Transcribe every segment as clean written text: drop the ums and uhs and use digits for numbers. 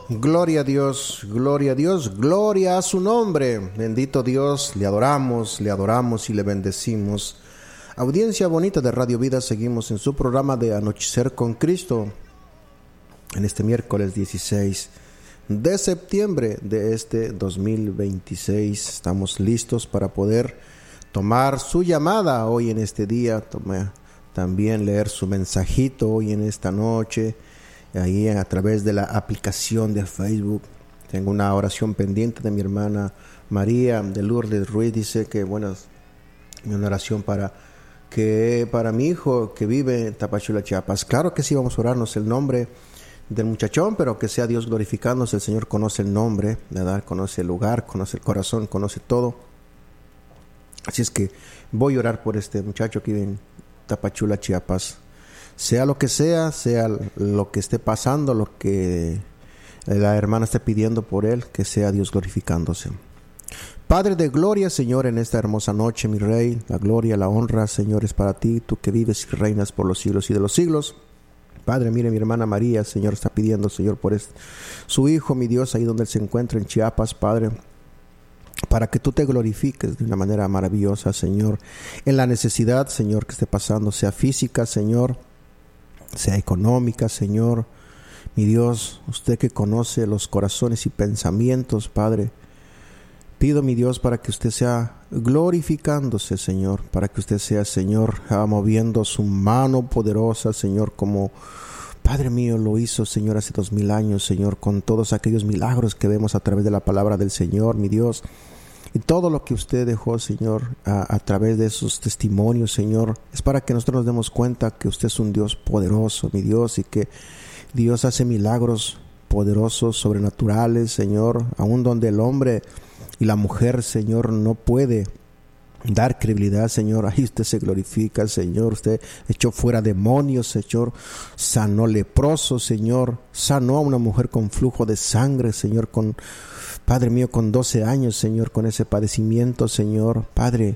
Gloria a Dios, gloria a Dios, gloria a su nombre. Bendito Dios, le adoramos y le bendecimos. Audiencia bonita de Radio Vida, seguimos en su programa de Anochecer con Cristo. En este miércoles 16 de septiembre de este 2026, estamos listos para poder tomar su llamada hoy en este día, también leer su mensajito hoy en esta noche. Ahí a través de la aplicación de Facebook. Tengo una oración pendiente de mi hermana María de Lourdes Ruiz. Dice que una oración para mi hijo que vive en Tapachula, Chiapas. Claro que sí, vamos a orarnos el nombre del muchachón, pero que sea Dios glorificándose. El Señor conoce el nombre, ¿verdad? Conoce el lugar, conoce el corazón, conoce todo. Así es que voy a orar por este muchacho que vive en Tapachula, Chiapas. Sea lo que sea lo que esté pasando, lo que la hermana esté pidiendo por él, que sea Dios glorificándose. Padre de gloria, Señor, en esta hermosa noche, mi Rey, la gloria, la honra, Señor, es para ti, tú que vives y reinas por los siglos y de los siglos. Padre, mire, mi hermana María, Señor, está pidiendo, Señor, por su hijo, mi Dios, ahí donde él se encuentra en Chiapas, Padre, para que tú te glorifiques de una manera maravillosa, Señor, en la necesidad, Señor, que esté pasando, sea física, Señor, sea económica, Señor, mi Dios, usted que conoce los corazones y pensamientos, Padre, pido, mi Dios, para que usted sea glorificándose, Señor, para que usted sea, Señor, moviendo su mano poderosa, Señor, como Padre mío lo hizo, Señor, hace 2000 años, Señor, con todos aquellos milagros que vemos a través de la palabra del Señor, mi Dios. Y todo lo que usted dejó, Señor, a través de esos testimonios, Señor, es para que nosotros nos demos cuenta que usted es un Dios poderoso, mi Dios, y que Dios hace milagros poderosos, sobrenaturales, Señor, aun donde el hombre y la mujer, Señor, no puede dar credibilidad, Señor, ahí usted se glorifica, Señor. Usted echó fuera demonios, Señor, sanó leprosos, Señor, sanó a una mujer con flujo de sangre, Señor, Padre mío, con 12 años, Señor, con ese padecimiento, Señor. Padre,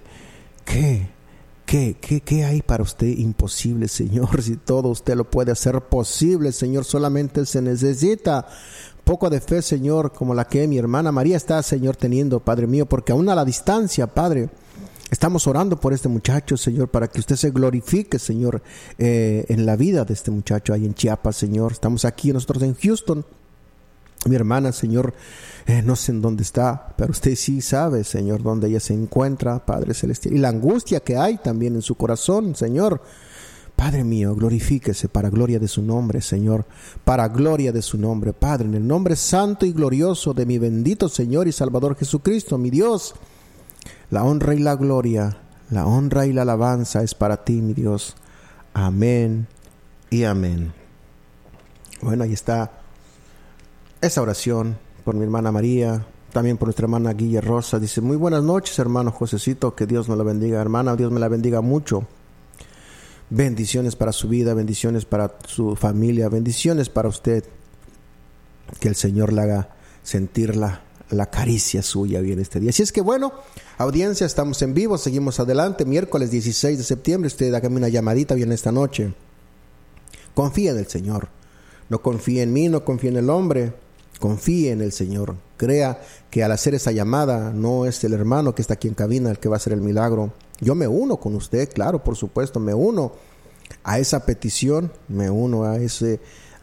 ¿qué hay para usted imposible, Señor? Si todo usted lo puede hacer posible, Señor, solamente se necesita poco de fe, Señor, como la que mi hermana María está, Señor, teniendo, Padre mío, porque aún a la distancia, Padre, estamos orando por este muchacho, Señor, para que usted se glorifique, Señor, en la vida de este muchacho ahí en Chiapas, Señor. Estamos aquí nosotros en Houston. Mi hermana, Señor, no sé en dónde está, pero usted sí sabe, Señor, dónde ella se encuentra, Padre Celestial. Y la angustia que hay también en su corazón, Señor. Padre mío, glorifíquese para gloria de su nombre, Señor, para gloria de su nombre, Padre, en el nombre santo y glorioso de mi bendito Señor y Salvador Jesucristo, mi Dios. La honra y la gloria, la honra y la alabanza es para ti, mi Dios. Amén y amén. Bueno, ahí está esa oración por mi hermana María, también por nuestra hermana Guilla Rosa. Dice: muy buenas noches, hermano Josecito, que Dios nos la bendiga. Hermana, Dios me la bendiga mucho. Bendiciones para su vida, bendiciones para su familia, bendiciones para usted. Que el Señor le haga sentir la caricia suya bien este día. Así es que bueno, audiencia, estamos en vivo, seguimos adelante. Miércoles 16 de septiembre, usted hágame una llamadita bien esta noche. Confía en el Señor. No confíe en mí, no confíe en el hombre. Confíe en el Señor. Crea que al hacer esa llamada no es el hermano que está aquí en cabina el que va a hacer el milagro. Yo me uno con usted, claro, por supuesto, me uno a esa petición, me uno a ese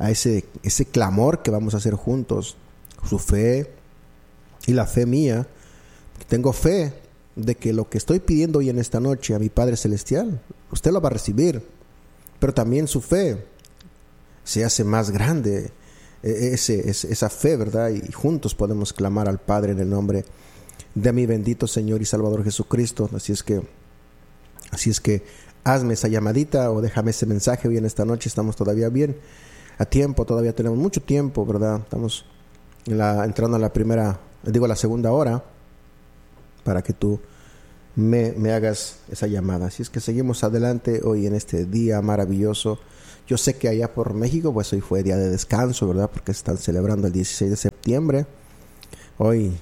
clamor que vamos a hacer juntos. Su fe y la fe mía. Tengo fe de que lo que estoy pidiendo hoy en esta noche a mi Padre Celestial, usted lo va a recibir. Pero también su fe se hace más grande, esa fe, ¿verdad? Y juntos podemos clamar al Padre en el nombre de mi bendito Señor y Salvador Jesucristo. Así es que hazme esa llamadita o déjame ese mensaje hoy en esta noche. Estamos todavía bien a tiempo, todavía tenemos mucho tiempo, ¿verdad? Estamos entrando a la segunda hora para que tú me hagas esa llamada. Así es que seguimos adelante hoy en este día maravilloso. Yo sé que allá por México, pues hoy fue día de descanso, ¿verdad? Porque están celebrando el 16 de septiembre. Hoy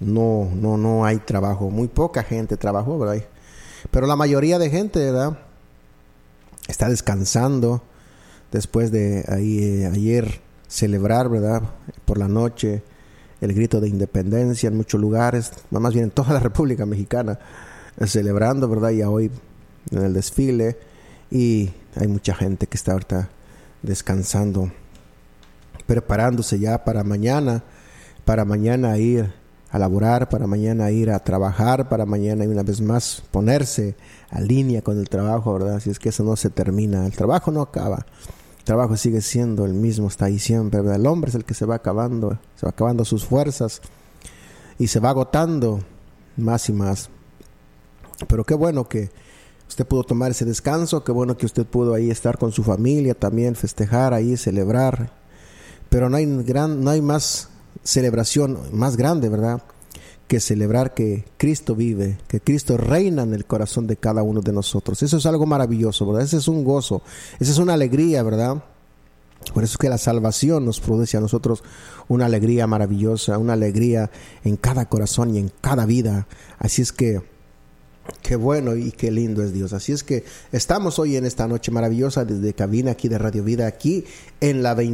no hay trabajo. Muy poca gente trabajó, ¿verdad? Pero la mayoría de gente, ¿verdad?, está descansando después de ayer celebrar, ¿verdad? Por la noche, el grito de independencia en muchos lugares, más bien en toda la República Mexicana, celebrando, ¿verdad? Ya hoy en el desfile, y hay mucha gente que está ahorita descansando, preparándose ya para mañana ir a laborar, para mañana ir a trabajar, para mañana una vez más ponerse a línea con el trabajo, ¿verdad? Si es que eso no se termina, el trabajo no acaba, el trabajo sigue siendo el mismo, está ahí siempre, ¿verdad? El hombre es el que se va acabando sus fuerzas y se va agotando más y más. Pero qué bueno que usted pudo tomar ese descanso, qué bueno que usted pudo ahí estar con su familia también, festejar ahí, celebrar. Pero no hay más celebración más grande, ¿verdad?, que celebrar que Cristo vive, que Cristo reina en el corazón de cada uno de nosotros. Eso es algo maravilloso, ¿verdad? Ese es un gozo, esa es una alegría, ¿verdad? Por eso es que la salvación nos produce a nosotros una alegría maravillosa, una alegría en cada corazón y en cada vida. Así es que qué bueno y qué lindo es Dios. Así es que estamos hoy en esta noche maravillosa desde cabina aquí de Radio Vida, aquí en la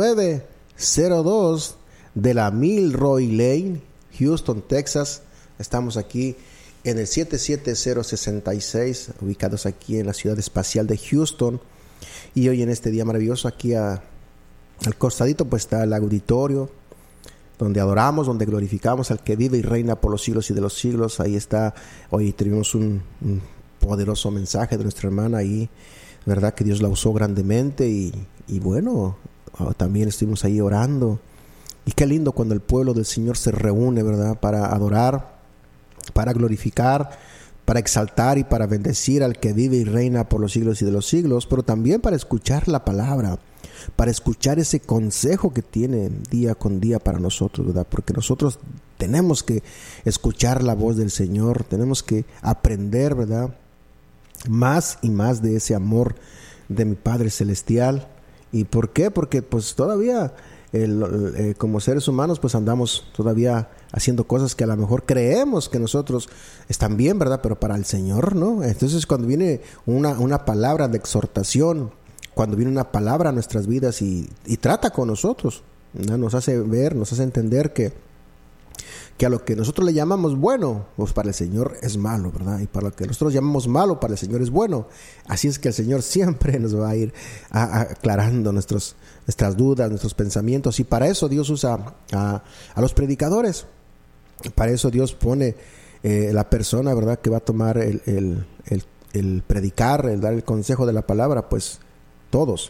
2902 de la Milroy Lane, Houston, Texas. Estamos aquí en el 77066, ubicados aquí en la ciudad espacial de Houston. Y hoy en este día maravilloso, aquí al costadito pues está el auditorio, donde adoramos, donde glorificamos al que vive y reina por los siglos y de los siglos. Ahí está, hoy tuvimos un poderoso mensaje de nuestra hermana ahí, verdad que Dios la usó grandemente y bueno, también estuvimos ahí orando. Y qué lindo cuando el pueblo del Señor se reúne, ¿verdad?, para adorar, para glorificar, para exaltar y para bendecir al que vive y reina por los siglos y de los siglos, pero también para escuchar la palabra, para escuchar ese consejo que tiene día con día para nosotros, ¿verdad? Porque nosotros tenemos que escuchar la voz del Señor, tenemos que aprender, ¿verdad?, más y más de ese amor de mi Padre Celestial. ¿Y por qué? Porque pues todavía como seres humanos pues andamos todavía haciendo cosas que a lo mejor creemos que nosotros están bien, ¿verdad? Pero para el Señor no. Entonces cuando viene una palabra de exhortación, cuando viene una palabra a nuestras vidas y trata con nosotros, ¿no?, nos hace ver, nos hace entender que a lo que nosotros le llamamos bueno, pues para el Señor es malo, ¿verdad? Y para lo que nosotros llamamos malo, para el Señor es bueno. Así es que el Señor siempre nos va a ir aclarando nuestras dudas, nuestros pensamientos. Y para eso Dios usa a los predicadores. Para eso Dios pone la persona, ¿verdad?, que va a tomar el predicar, el dar el consejo de la palabra. Pues todos,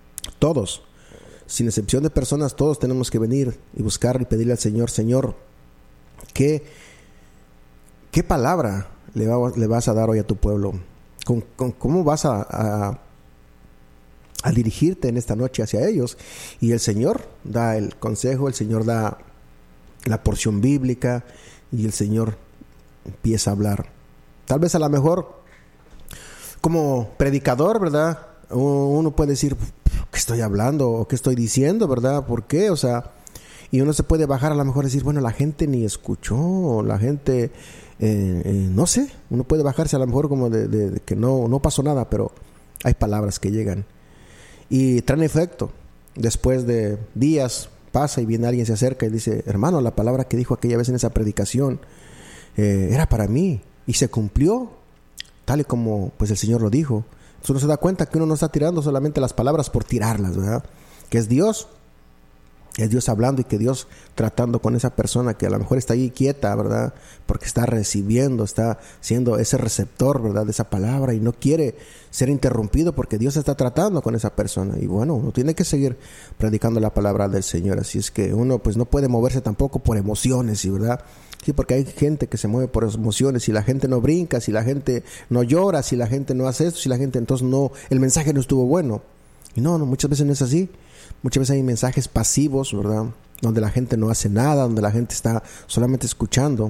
sin excepción de personas, todos tenemos que venir y buscar y pedirle al Señor: Señor, ¿qué palabra le vas a dar hoy a tu pueblo? ¿Cómo vas a dirigirte en esta noche hacia ellos? Y el Señor da el consejo, el Señor da la porción bíblica y el Señor empieza a hablar. Tal vez a lo mejor como predicador, ¿verdad?, uno puede decir: ¿qué estoy hablando? ¿O qué estoy diciendo? ¿Verdad? ¿Por qué? O sea, y uno se puede bajar a lo mejor y decir: bueno, la gente ni escuchó, la gente, no sé, uno puede bajarse a lo mejor como de que no pasó nada, pero hay palabras que llegan y traen efecto. Después de días pasa y viene alguien, se acerca y dice: hermano, la palabra que dijo aquella vez en esa predicación era para mí y se cumplió tal y como pues el Señor lo dijo. Entonces uno se da cuenta que uno no está tirando solamente las palabras por tirarlas, ¿verdad? Que es Dios hablando y que Dios tratando con esa persona que a lo mejor está ahí quieta, ¿verdad? Porque está recibiendo, está siendo ese receptor, ¿verdad?, de esa palabra y no quiere ser interrumpido porque Dios está tratando con esa persona. Y bueno, uno tiene que seguir predicando la palabra del Señor. Así es que uno pues no puede moverse tampoco por emociones, ¿sí, verdad? Sí, porque hay gente que se mueve por emociones. Si la gente no brinca, si la gente no llora, si la gente no hace esto, si la gente, entonces no, el mensaje no estuvo bueno. Y no, muchas veces no es así. Muchas veces hay mensajes pasivos, ¿verdad?, donde la gente no hace nada, donde la gente está solamente escuchando.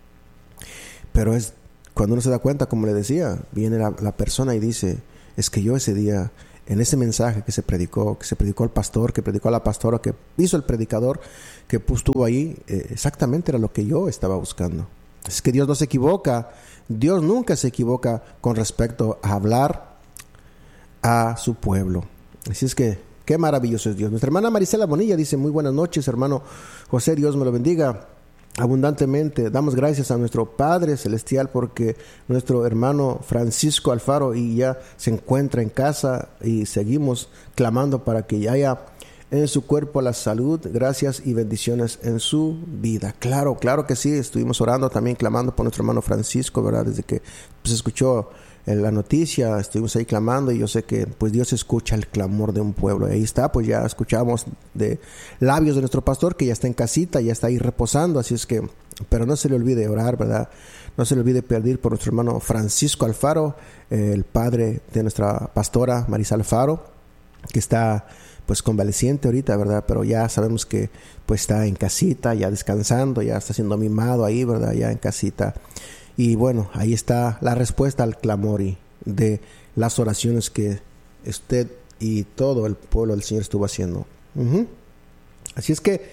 Pero es cuando uno se da cuenta, como le decía, viene la persona y dice: es que yo ese día, en ese mensaje que se predicó al pastor, que predicó a la pastora, que hizo el predicador, que estuvo ahí, exactamente era lo que yo estaba buscando. Es que Dios no se equivoca. Dios nunca se equivoca con respecto a hablar a su pueblo. Así es que Qué maravilloso es Dios. Nuestra hermana Marisela Bonilla dice: muy buenas noches, hermano José, Dios me lo bendiga abundantemente. Damos gracias a nuestro Padre Celestial porque nuestro hermano Francisco Alfaro y ya se encuentra en casa, y seguimos clamando para que haya en su cuerpo la salud, gracias y bendiciones en su vida. Claro que sí, estuvimos orando también, clamando por nuestro hermano Francisco, ¿verdad? Desde que se escuchó la noticia, estuvimos ahí clamando, y yo sé que pues Dios escucha el clamor de un pueblo. Y ahí está, pues ya escuchamos de labios de nuestro pastor que ya está en casita, ya está ahí reposando, así es que, pero no se le olvide orar, ¿verdad? No se le olvide pedir por nuestro hermano Francisco Alfaro, el padre de nuestra pastora Marisa Alfaro, que está pues convaleciente ahorita, ¿verdad? Pero ya sabemos que pues está en casita, ya descansando, ya está siendo mimado ahí, ¿verdad? Ya en casita. Y bueno, ahí está la respuesta al clamor y de las oraciones que usted y todo el pueblo del Señor estuvo haciendo. Así es que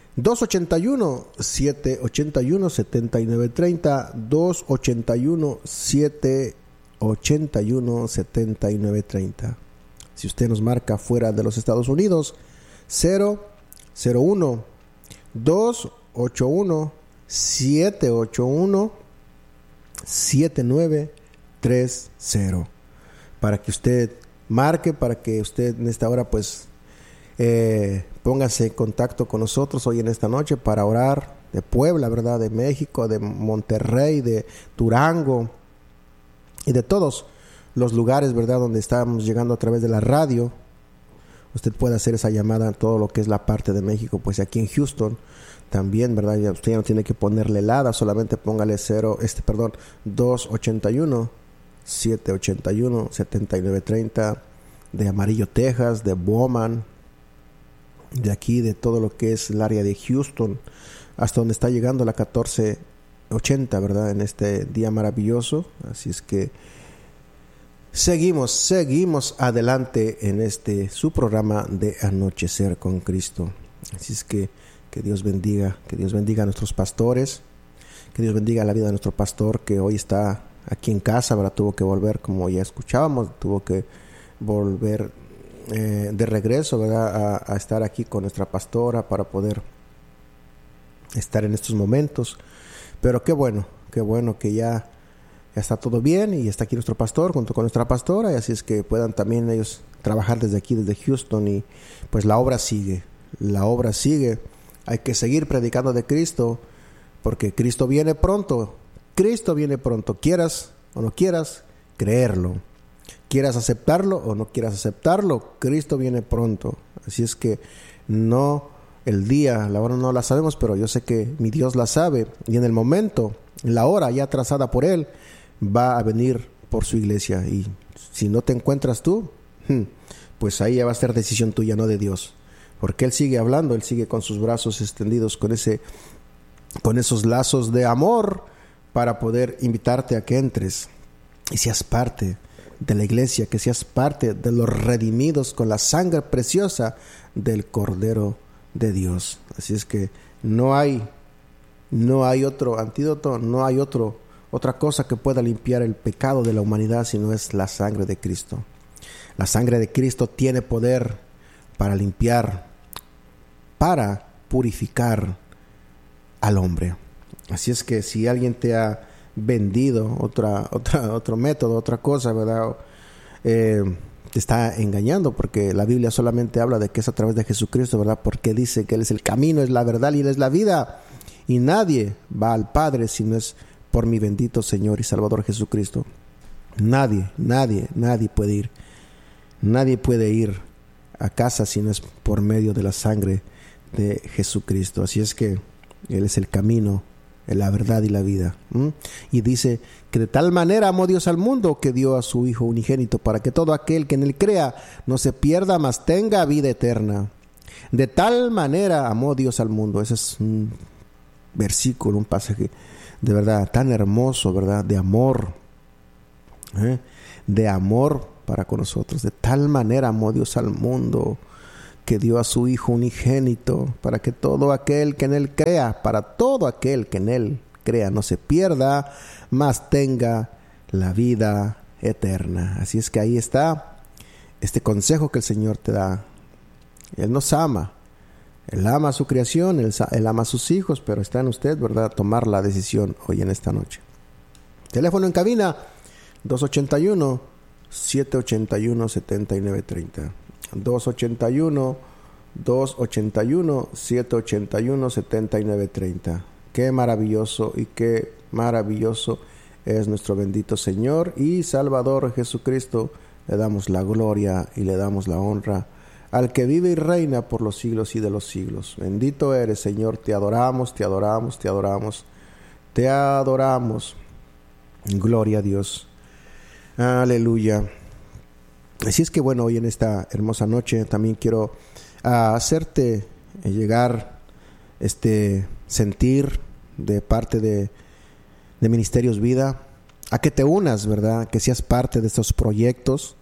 281-781-7930, 281-781-7930. Si usted nos marca fuera de los Estados Unidos, 001-281-781-7930, para que usted marque, para que usted en esta hora pues póngase en contacto con nosotros hoy en esta noche para orar, de Puebla, ¿verdad? De México, de Monterrey, de Durango y de todos los lugares, ¿verdad?, donde estamos llegando a través de la radio. Usted puede hacer esa llamada a todo lo que es la parte de México, pues aquí en Houston también, ¿verdad? Usted ya no tiene que ponerle helada, solamente póngale 281-781-7930, de Amarillo, Texas, de Bowman, de aquí, de todo lo que es el área de Houston, hasta donde está llegando la 1480, ¿verdad?, en este día maravilloso. Así es que seguimos adelante en su programa de Anochecer con Cristo. Así es que Dios bendiga a nuestros pastores, que Dios bendiga la vida de nuestro pastor, que hoy está aquí en casa, ¿verdad? Tuvo que volver, como ya escuchábamos, tuvo que volver de regreso, ¿verdad?, a estar aquí con nuestra pastora para poder estar en estos momentos. Pero qué bueno que ya está todo bien, y está aquí nuestro pastor junto con nuestra pastora, y así es que puedan también ellos trabajar desde aquí, desde Houston, y pues la obra sigue. Hay que seguir predicando de Cristo, porque Cristo viene pronto, quieras o no quieras creerlo, quieras aceptarlo o no quieras aceptarlo, Cristo viene pronto. Así es que no, el día, la hora no la sabemos, pero yo sé que mi Dios la sabe, y en el momento, la hora ya trazada por Él, va a venir por su iglesia. Y si no te encuentras tú, pues ahí ya va a ser decisión tuya, no de Dios, porque Él sigue hablando, Él sigue con sus brazos extendidos, con esos lazos de amor, para poder invitarte a que entres y seas parte de la iglesia, que seas parte de los redimidos con la sangre preciosa del Cordero de Dios. Así es que no hay otro antídoto, no hay otra cosa que pueda limpiar el pecado de la humanidad, sino es la sangre de Cristo. La sangre de Cristo tiene poder para limpiar, para purificar al hombre. Así es que si alguien te ha vendido otro método, otra cosa, ¿verdad?, te está engañando, porque la Biblia solamente habla de que es a través de Jesucristo, ¿verdad?, porque dice que Él es el camino, es la verdad y Él es la vida, y nadie va al Padre si no es por mi bendito Señor y Salvador Jesucristo. Nadie puede ir. Nadie puede ir a casa si no es por medio de la sangre de Jesucristo. Así es que Él es el camino, la verdad y la vida. Y dice que de tal manera amó Dios al mundo que dio a su Hijo unigénito, para que todo aquel que en Él crea no se pierda, mas tenga vida eterna. De tal manera amó Dios al mundo. Ese es un versículo, un pasaje de verdad tan hermoso, ¿verdad?, de amor, de amor para con nosotros. De tal manera amó Dios al mundo que dio a su Hijo unigénito, para que todo aquel que en Él crea, para todo aquel que en Él crea, no se pierda, mas tenga la vida eterna. Así es que ahí está este consejo que el Señor te da Él nos ama. Él ama a su creación, él ama a sus hijos, pero está en usted, ¿verdad?, tomar la decisión hoy en esta noche. Teléfono en cabina, 281-781-7930. 281-781-7930. Qué maravilloso y qué maravilloso es nuestro bendito Señor y Salvador Jesucristo. Le damos la gloria y le damos la honra al que vive y reina por los siglos y de los siglos. Bendito eres, Señor. Te adoramos, te adoramos, te adoramos, te adoramos. Gloria a Dios. Aleluya. Así es que bueno, hoy en esta hermosa noche también quiero hacerte llegar este sentir de parte de Ministerios Vida, a que te unas, ¿verdad? Que seas parte de estos proyectos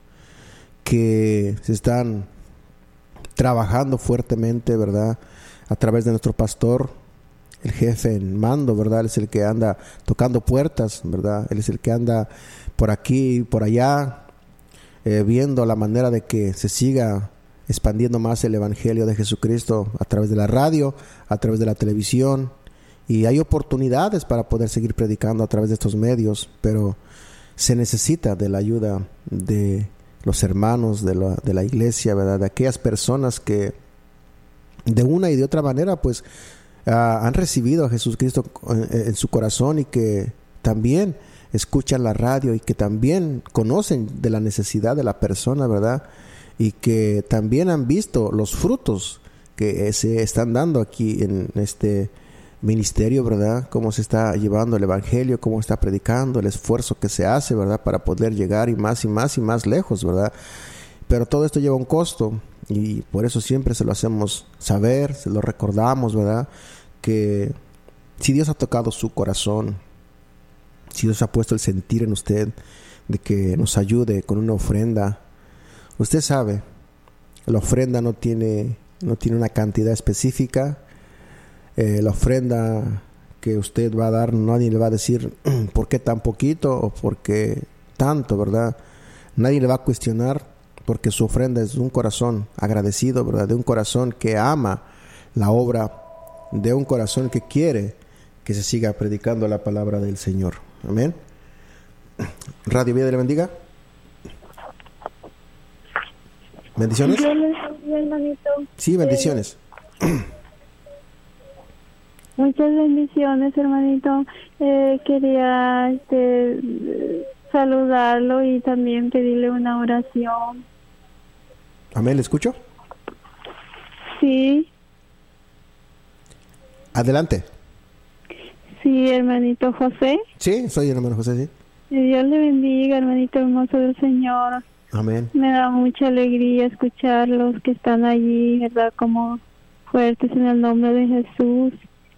que se están trabajando fuertemente, ¿verdad? A través de nuestro pastor, el jefe en mando, ¿verdad? Él es el que anda tocando puertas, ¿verdad? Él es el que anda por aquí y por allá, viendo la manera de que se siga expandiendo más el Evangelio de Jesucristo a través de la radio, a través de la televisión. Y hay oportunidades para poder seguir predicando a través de estos medios, pero se necesita de la ayuda de los hermanos de la iglesia, ¿verdad? De aquellas personas que de una y de otra manera pues han recibido a Jesucristo en su corazón y que también escuchan la radio y que también conocen de la necesidad de la persona, ¿verdad? Y que también han visto los frutos que se están dando aquí en este ministerio, ¿verdad? Cómo se está llevando el evangelio, cómo está predicando, el esfuerzo que se hace, ¿verdad? Para poder llegar y más y más y más lejos, ¿verdad? Pero todo esto lleva un costo y por eso siempre se lo hacemos saber, se lo recordamos, ¿verdad? Que si Dios ha tocado su corazón, si Dios ha puesto el sentir en usted de que nos ayude con una ofrenda, usted sabe, la ofrenda no tiene una cantidad específica. La ofrenda que usted va a dar, nadie le va a decir por qué tan poquito o por qué tanto, ¿verdad? Nadie le va a cuestionar porque su ofrenda es de un corazón agradecido, ¿verdad? De un corazón que ama la obra, de un corazón que quiere que se siga predicando la palabra del Señor. Amén. Radio Vida le bendiga. ¿Bendiciones? Sí, bendiciones. Muchas bendiciones, hermanito. Quería saludarlo y también pedirle una oración. Amén, ¿le escucho? Sí. Adelante. Sí, hermanito José. Sí, soy el hermano José, sí. Que Dios le bendiga, hermanito hermoso del Señor. Amén. Me da mucha alegría escucharlos que están allí, ¿verdad? Como fuertes en el nombre de Jesús.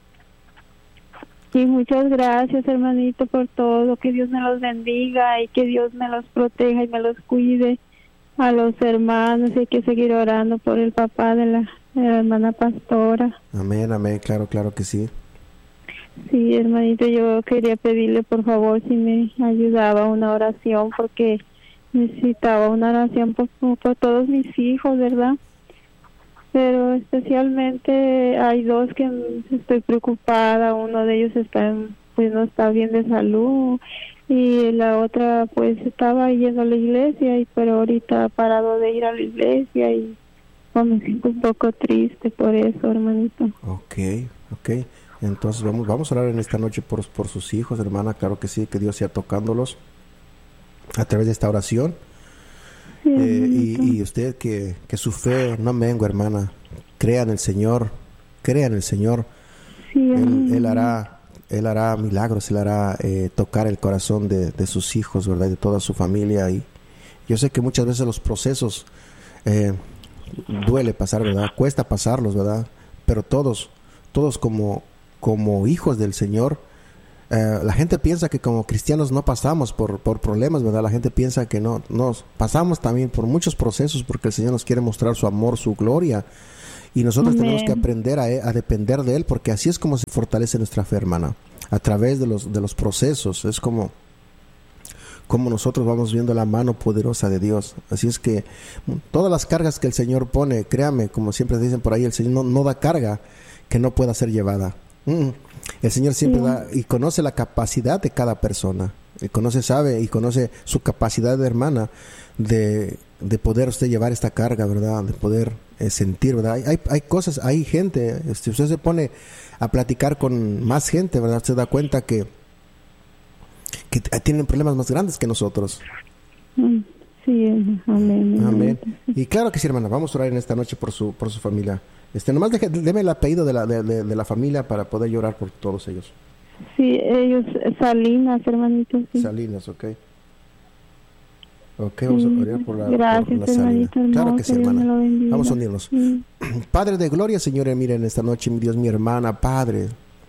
Y muchas gracias, hermanito, por todo. Que Dios me los bendiga y que Dios me los proteja y me los cuide a los hermanos. Y hay que seguir orando por el papá de la hermana pastora. Amén, amén, claro que sí. Sí, hermanito, yo quería pedirle, por favor, si me ayudaba una oración, porque necesitaba una oración por todos mis hijos, ¿verdad? Pero especialmente hay dos que estoy preocupada. Uno de ellos no está bien de salud y la otra pues estaba yendo a la iglesia pero ahorita ha parado de ir a la iglesia y me siento un poco triste por eso, hermanito. Okay. Entonces vamos a orar en esta noche por sus hijos, hermana. Claro que sí, que Dios sea tocándolos a través de esta oración. Sí, y usted que su fe no mengue, hermana. Crea en el Señor. Sí, Él hará milagros, Él hará tocar el corazón de sus hijos, ¿verdad? De toda su familia. Y yo sé que muchas veces los procesos duele pasar, ¿verdad? Cuesta pasarlos, ¿verdad? Pero todos como hijos del Señor, la gente piensa que como cristianos no pasamos por problemas, ¿verdad? La gente piensa que no pasamos también por muchos procesos porque el Señor nos quiere mostrar su amor, su gloria, y nosotros Amén. tenemos que aprender a depender de Él, porque así es como se fortalece nuestra fe, hermana, a través de los procesos. Es como cómo nosotros vamos viendo la mano poderosa de Dios. Así es que todas las cargas que el Señor pone, créame, como siempre dicen por ahí, el Señor no da carga que no pueda ser llevada. El Señor siempre da y conoce la capacidad de cada persona. Sabe y conoce su capacidad de hermana de poder usted llevar esta carga, ¿verdad? De poder sentir, ¿verdad? Hay cosas, hay gente, si usted se pone a platicar con más gente, ¿verdad? Se da cuenta que tienen problemas más grandes que nosotros. Sí, amén. Amén. Y claro que sí, hermana, vamos a orar en esta noche por su familia. Nomás deme el apellido de la familia para poder llorar por todos ellos. Sí, ellos, Salinas, hermanito. Sí. Salinas, ok. Ok, vamos a orar por la Gracias, hermanito. Claro que sí, hermana. Vamos a bendiga. unirnos. Padre de gloria, Señor, mire en esta noche, mi Dios, mi hermana, Padre,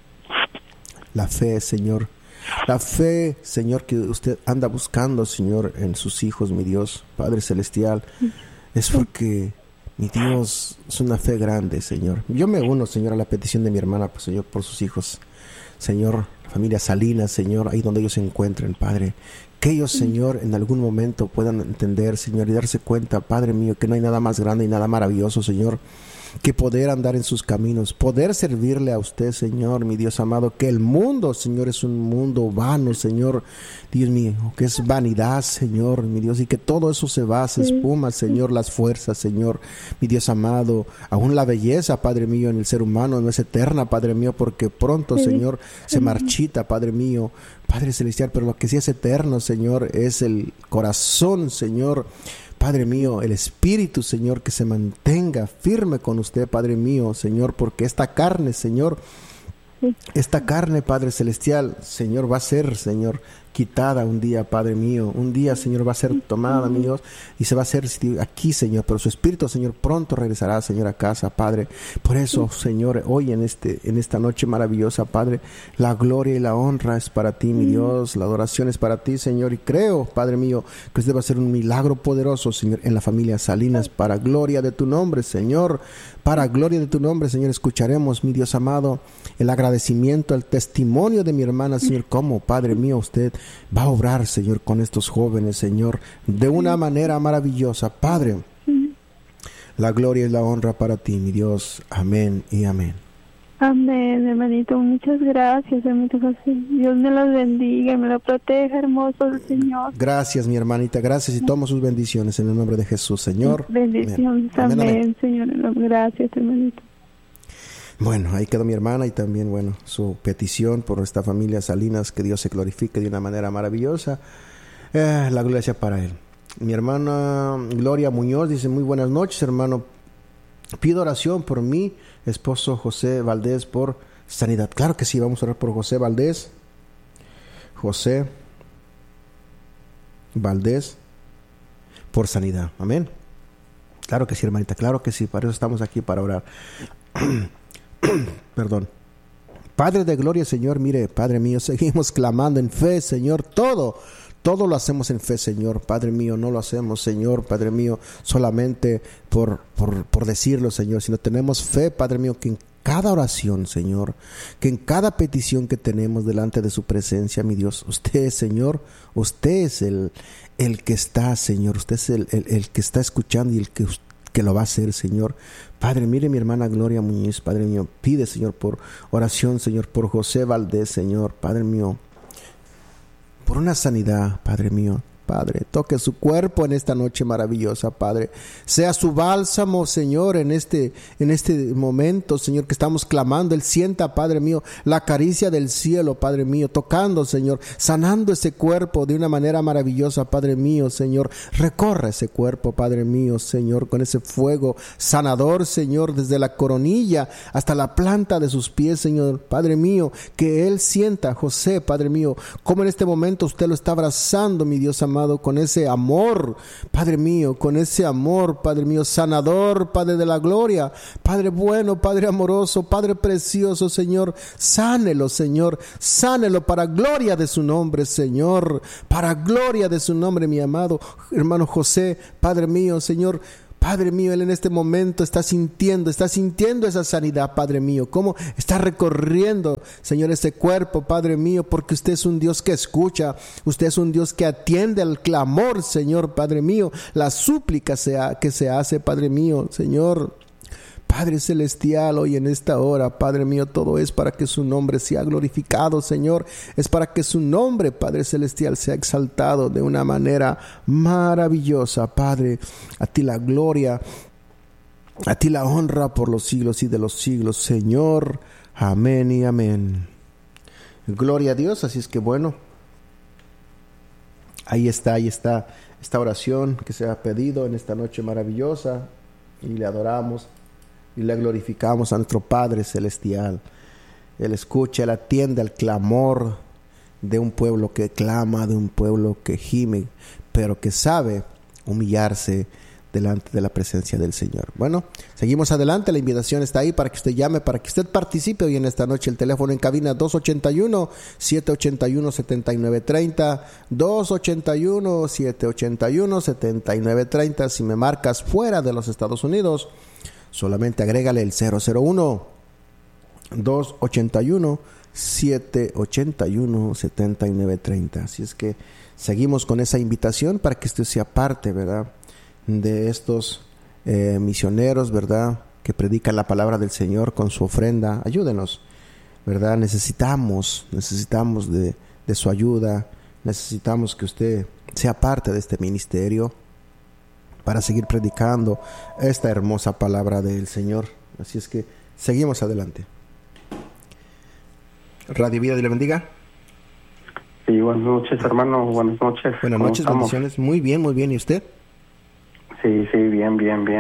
la fe, Señor. La fe, Señor, que usted anda buscando, Señor, en sus hijos, mi Dios, Padre Celestial, es porque, mi Dios, es una fe grande, Señor. Yo me uno, Señor, a la petición de mi hermana, pues, Señor, por sus hijos. Señor, la familia Salinas, Señor, ahí donde ellos se encuentren, Padre. Que ellos, Señor, en algún momento puedan entender, Señor, y darse cuenta, Padre mío, que no hay nada más grande y nada maravilloso, Señor, que poder andar en sus caminos, poder servirle a usted, Señor, mi Dios amado, que el mundo, Señor, es un mundo vano, Señor, Dios mío, que es vanidad, Señor, mi Dios, y que todo eso se va, se espuma, Señor, las fuerzas, Señor, mi Dios amado, aún la belleza, Padre mío, en el ser humano no es eterna, Padre mío, porque pronto, Señor, se marchita, Padre mío, Padre Celestial, pero lo que sí es eterno, Señor, es el corazón, Señor, Padre mío, el espíritu, Señor, que se mantenga firme con usted, Padre mío, Señor, porque esta carne, Señor, esta carne, Padre Celestial, Señor, va a ser, Señor, quitada un día, Padre mío. Un día, Señor, va a ser tomada, mi Dios, y se va a hacer aquí, Señor. Pero su espíritu, Señor, pronto regresará, Señor, a casa, Padre. Por eso, Señor, hoy en esta noche maravillosa, Padre, la gloria y la honra es para ti, mi Dios. La adoración es para ti, Señor. Y creo, Padre mío, que usted va a hacer un milagro poderoso, Señor, en la familia Salinas, para gloria de tu nombre, Señor. Para gloria de tu nombre, Señor, escucharemos, mi Dios amado, el agradecimiento, el testimonio de mi hermana, Señor, cómo, Padre mío, usted va a obrar, Señor, con estos jóvenes, Señor, de una manera maravillosa. Padre, la gloria y la honra para ti, mi Dios. Amén y amén. Amén, hermanito. Muchas gracias, hermanito José. Dios me los bendiga y me lo proteja, hermoso el Señor. Gracias, mi hermanita. Gracias y toma sus bendiciones en el nombre de Jesús, Señor. Bendiciones. Amén, amén, Señor. Gracias, hermanito. Bueno, ahí quedó mi hermana y también, bueno, su petición por esta familia Salinas, que Dios se glorifique de una manera maravillosa. La gloria sea para Él. Mi hermana Gloria Muñoz dice: muy buenas noches, hermano. Pido oración por mi esposo José Valdés por sanidad. Claro que sí, vamos a orar por José Valdés. José Valdés por sanidad. Amén. Claro que sí, hermanita, claro que sí. Para eso estamos aquí, para orar. Perdón. Padre de gloria, Señor, mire, Padre mío, seguimos clamando en fe, Señor, todo lo hacemos en fe, Señor. Padre mío, no lo hacemos, Señor, Padre mío, solamente por decirlo, Señor, sino tenemos fe, Padre mío, que en cada oración, Señor, que en cada petición que tenemos delante de su presencia, mi Dios, usted, Señor, usted es el que está, Señor, usted es el que está escuchando y el que lo va a hacer, Señor. Padre, mire mi hermana Gloria Muñiz, Padre mío, pide, Señor, por oración, Señor, por José Valdés, Señor, Padre mío, por una sanidad, Padre mío. Padre, toque su cuerpo en esta noche maravillosa, Padre. Sea su bálsamo, Señor, en este momento, Señor, que estamos clamando. Él sienta, Padre mío, la caricia del cielo, Padre mío, tocando, Señor, sanando ese cuerpo de una manera maravillosa, Padre mío, Señor. Recorre ese cuerpo, Padre mío, Señor, con ese fuego sanador, Señor, desde la coronilla hasta la planta de sus pies, Señor, Padre mío, que Él sienta, José, Padre mío, como en este momento usted lo está abrazando, mi Dios amado, con ese amor, Padre mío, con ese amor, Padre mío, sanador, Padre de la gloria, Padre bueno, Padre amoroso, Padre precioso, Señor, sánelo, Señor, sánelo para gloria de su nombre, Señor, para gloria de su nombre, mi amado hermano José, Padre mío, Señor. Padre mío, Él en este momento está sintiendo esa sanidad, Padre mío. Cómo está recorriendo, Señor, ese cuerpo, Padre mío, porque usted es un Dios que escucha, usted es un Dios que atiende al clamor, Señor, Padre mío, la súplica que se hace, Padre mío, Señor. Padre celestial, hoy en esta hora, Padre mío, todo es para que su nombre sea glorificado, Señor. Es para que su nombre, Padre celestial, sea exaltado de una manera maravillosa, Padre. A ti la gloria, a ti la honra por los siglos y de los siglos, Señor. Amén y amén. Gloria a Dios. Así es que bueno, ahí está esta oración que se ha pedido en esta noche maravillosa, y le adoramos y le glorificamos a nuestro Padre celestial. Él escucha, Él atiende al clamor de un pueblo que clama, de un pueblo que gime, pero que sabe humillarse delante de la presencia del Señor. Bueno, seguimos adelante. La invitación está ahí para que usted llame, para que usted participe hoy en esta noche. El teléfono en cabina 281-781-7930, 281-781-7930. Si me marcas fuera de los Estados Unidos, solamente agrégale el 001-281-781-7930. Así es que seguimos con esa invitación para que usted sea parte, ¿verdad?, de estos misioneros, ¿verdad?, que predican la palabra del Señor con su ofrenda. Ayúdenos, ¿verdad? Necesitamos de su ayuda. Necesitamos que usted sea parte de este ministerio para seguir predicando esta hermosa palabra del Señor. Así es que seguimos adelante. Radio Vida, Dios le bendiga. Sí, buenas noches, hermano. Buenas noches. Buenas noches, bendiciones. Muy bien, muy bien. ¿Y usted? Sí, bien.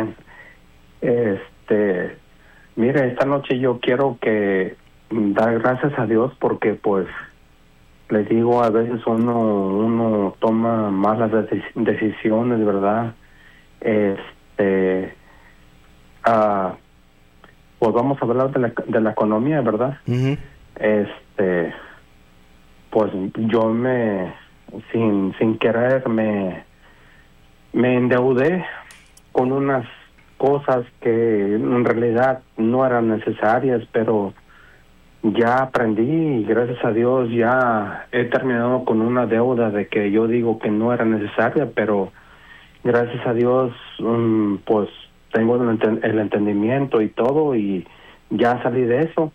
Mire, esta noche yo quiero que dar gracias a Dios porque, pues, le digo, a veces uno toma malas decisiones, ¿verdad? Pues vamos a hablar de la economía, ¿verdad? Uh-huh. Pues yo sin querer me endeudé con unas cosas que en realidad no eran necesarias, pero ya aprendí y gracias a Dios ya he terminado con una deuda de que yo digo que no era necesaria, pero gracias a Dios pues tengo el entendimiento y todo y ya salí de eso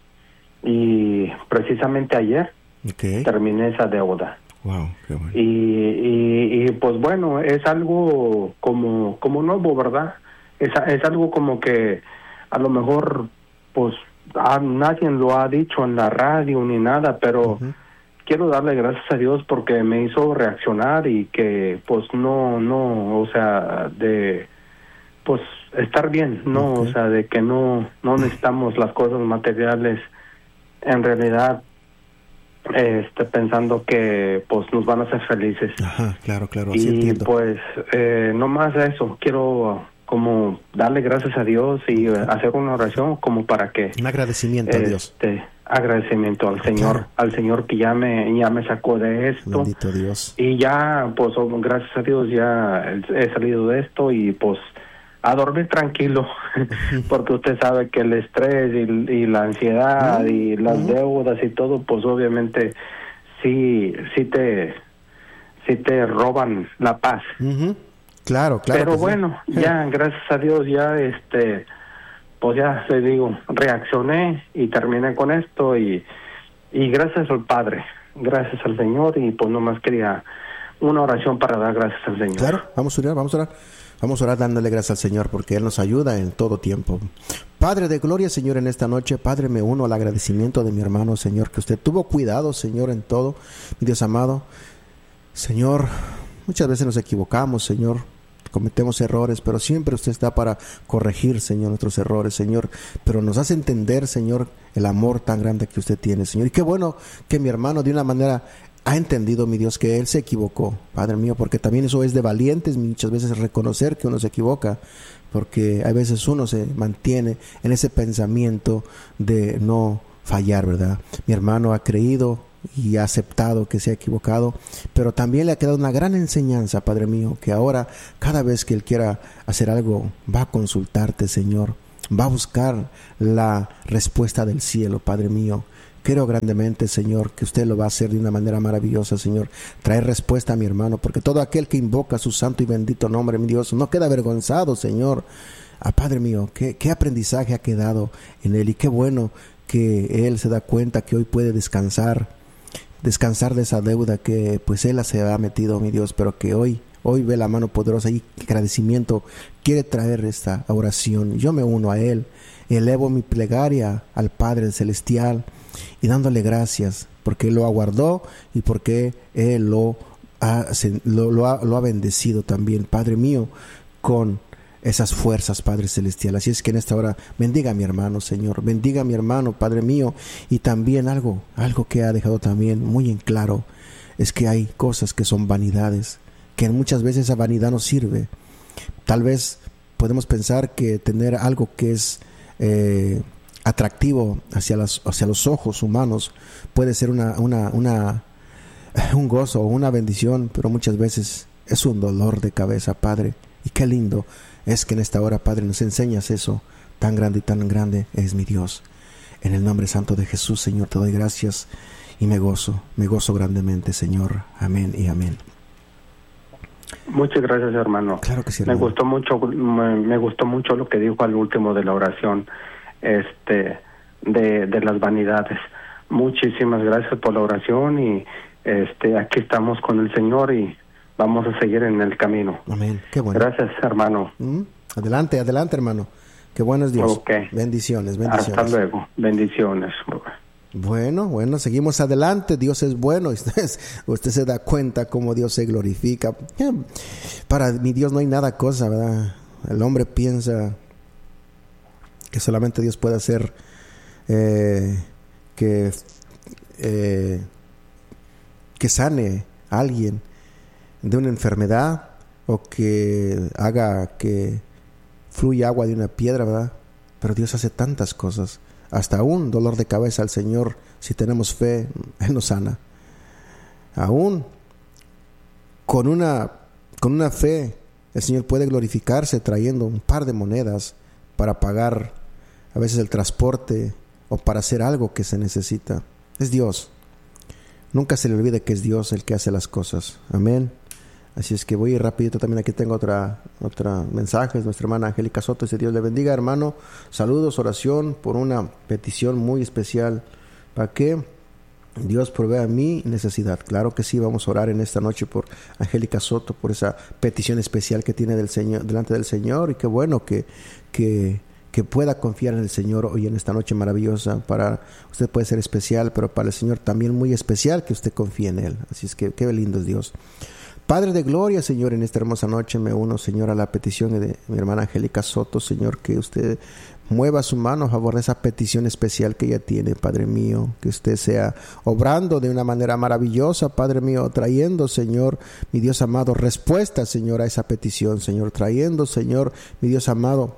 y precisamente ayer terminé esa deuda. Wow, qué bueno. Y pues bueno, es algo como nuevo, ¿verdad? Es algo como que a lo mejor pues nadie lo ha dicho en la radio ni nada, pero uh-huh, quiero darle gracias a Dios porque me hizo reaccionar y que pues no, o sea, de pues estar bien, ¿no? Okay. O sea, de que no necesitamos las cosas materiales en realidad. Pensando que pues nos van a hacer felices. Ajá, claro, y entiendo. Pues no más eso, quiero como darle gracias a Dios y hacer una oración como para que un agradecimiento a Dios, agradecimiento al Señor, claro, al Señor que ya me sacó de esto. Bendito Dios. Y ya pues gracias a Dios ya he salido de esto y pues a dormir tranquilo, porque usted sabe que el estrés y la ansiedad y las deudas y todo, pues obviamente sí te roban la paz. Uh-huh. Claro. Pero bueno, ya gracias a Dios ya pues ya le digo, reaccioné y terminé con esto y gracias al Padre, gracias al Señor y pues nomás quería una oración para dar gracias al Señor. Claro, vamos a orar. Vamos a orar dándole gracias al Señor porque Él nos ayuda en todo tiempo. Padre de gloria, Señor, en esta noche, Padre, me uno al agradecimiento de mi hermano, Señor, que usted tuvo cuidado, Señor, en todo. Mi Dios amado, Señor, muchas veces nos equivocamos, Señor, cometemos errores, pero siempre usted está para corregir, Señor, nuestros errores, Señor, pero nos hace entender, Señor, el amor tan grande que usted tiene, Señor. Y qué bueno que mi hermano de una manera ha entendido, mi Dios, que él se equivocó, Padre mío, porque también eso es de valientes muchas veces reconocer que uno se equivoca, porque a veces uno se mantiene en ese pensamiento de no fallar, ¿verdad? Mi hermano ha creído y ha aceptado que se ha equivocado, pero también le ha quedado una gran enseñanza, Padre mío, que ahora cada vez que él quiera hacer algo va a consultarte, Señor, va a buscar la respuesta del cielo, Padre mío. Creo grandemente, Señor, que usted lo va a hacer de una manera maravillosa, Señor. Traer respuesta a mi hermano, porque todo aquel que invoca su santo y bendito nombre, mi Dios, no queda avergonzado, Señor. Padre mío, qué aprendizaje ha quedado en él, y qué bueno que él se da cuenta que hoy puede descansar de esa deuda que pues él se ha metido, mi Dios, pero que hoy ve la mano poderosa y agradecimiento quiere traer esta oración. Yo me uno a él, elevo mi plegaria al Padre Celestial y dándole gracias porque él lo aguardó y porque él lo ha bendecido también, Padre mío, con esas fuerzas, Padre Celestial. Así es que en esta hora bendiga a mi hermano, Señor, bendiga a mi hermano, Padre mío. Y también algo que ha dejado también muy en claro es que hay cosas que son vanidades, que muchas veces esa vanidad no sirve. Tal vez podemos pensar que tener algo que es atractivo hacia los ojos humanos puede ser un gozo o una bendición, pero muchas veces es un dolor de cabeza, Padre. Y qué lindo es que en esta hora, Padre, nos enseñas eso. Tan grande y tan grande es mi Dios. En el nombre santo de Jesús, Señor, te doy gracias y me gozo grandemente, Señor. Amén y amén. Muchas gracias, hermano. Claro que sí, hermano. Me gustó mucho lo que dijo al último de la oración, de las vanidades. Muchísimas gracias por la oración y aquí estamos con el Señor y vamos a seguir en el camino. Amén. Qué bueno. Gracias, hermano. Adelante, hermano. Qué bueno es Dios. Okay. Bendiciones. Hasta luego. Bendiciones. Bueno, seguimos adelante. Dios es bueno. Usted se da cuenta cómo Dios se glorifica. Para mi Dios no hay nada cosa, ¿verdad? El hombre piensa que solamente Dios puede hacer que sane a alguien de una enfermedad o que haga que fluya agua de una piedra, ¿verdad? Pero Dios hace tantas cosas. Hasta un dolor de cabeza al Señor, si tenemos fe, Él nos sana. Aún con una fe, el Señor puede glorificarse trayendo un par de monedas para pagar a veces el transporte o para hacer algo que se necesita. Es Dios. Nunca se le olvide que es Dios el que hace las cosas. Amén. Así es que voy rapidito. También aquí tengo otra mensaje. Es nuestra hermana Angélica Soto. Dice: Dios le bendiga, hermano. Saludos, oración por una petición muy especial para que Dios provea mi necesidad. Claro que sí, vamos a orar en esta noche por Angélica Soto, por esa petición especial que tiene del Señor, delante del Señor. Y qué bueno que pueda confiar en el Señor hoy en esta noche maravillosa. Para usted puede ser especial, pero para el Señor también muy especial que usted confíe en Él. Así es que qué lindo es Dios. Padre de gloria, Señor, en esta hermosa noche me uno, Señor, a la petición de mi hermana Angélica Soto, Señor, que usted mueva su mano a favor de esa petición especial que ella tiene, Padre mío, que usted sea obrando de una manera maravillosa, Padre mío, trayendo, Señor, mi Dios amado, respuesta, Señor, a esa petición, Señor, trayendo, Señor, mi Dios amado,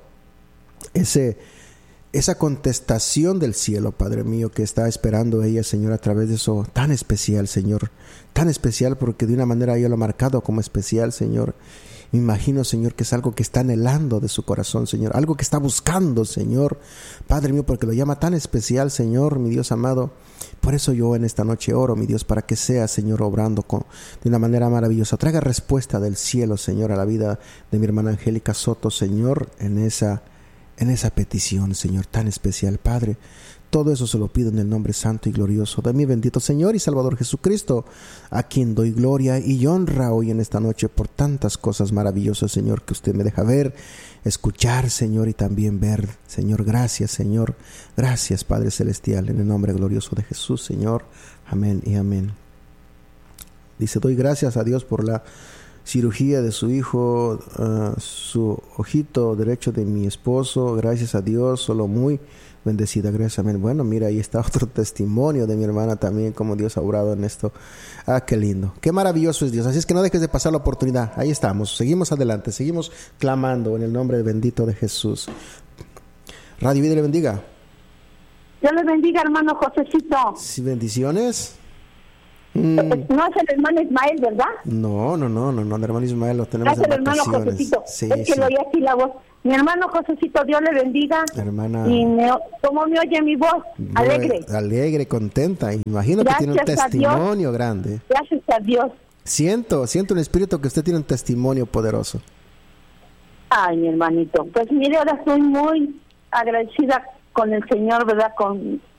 esa contestación del cielo, Padre mío, que está esperando ella, Señor, a través de eso tan especial, Señor, tan especial porque de una manera ella lo ha marcado como especial, Señor. Me imagino, Señor, que es algo que está anhelando de su corazón, Señor, algo que está buscando, Señor, Padre mío, porque lo llama tan especial, Señor, mi Dios amado. Por eso yo en esta noche oro, mi Dios, para que sea, Señor, obrando de una manera maravillosa. Traiga respuesta del cielo, Señor, a la vida de mi hermana Angélica Soto, Señor, en esa petición, Señor, tan especial, Padre. Todo eso se lo pido en el nombre santo y glorioso de mi bendito Señor y Salvador Jesucristo, a quien doy gloria y honra hoy en esta noche por tantas cosas maravillosas, Señor, que usted me deja ver, escuchar, Señor, y también ver, Señor. Gracias, Señor. Gracias, Padre Celestial, en el nombre glorioso de Jesús, Señor. Amén y amén. Dice: doy gracias a Dios por la cirugía de su hijo, su ojito derecho de mi esposo. Gracias a Dios, solo muy bendecida, gracias, amén. Bueno, mira, ahí está otro testimonio de mi hermana también, como Dios ha obrado en esto. Qué lindo, qué maravilloso es Dios. Así es que no dejes de pasar la oportunidad. Ahí estamos, seguimos adelante, seguimos clamando en el nombre bendito de Jesús. Radio Vida le bendiga. Dios le bendiga, hermano Josecito. Sí, bendiciones. No es el hermano Ismael, ¿verdad? No, el hermano Ismael lo tenemos es en el hermano vacaciones. Josecito. Sí, es que sí. lo oí aquí la voz. Mi hermano Josecito, Dios le bendiga. Hermana. Y ¿cómo me oye mi voz? Alegre. Alegre, contenta. Imagino Gracias que tiene un a testimonio grande. Gracias a Dios. Siento un espíritu que usted tiene un testimonio poderoso. Ay, mi hermanito. Pues mire, ahora estoy muy agradecida con el Señor, ¿verdad? Con